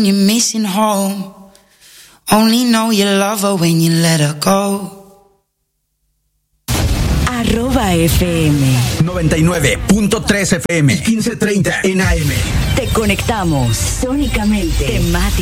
when you're missing home. Only know you love her when you let her go. @FM 99.3 FM 1530 en AM. Te conectamos sónicamente. Temática.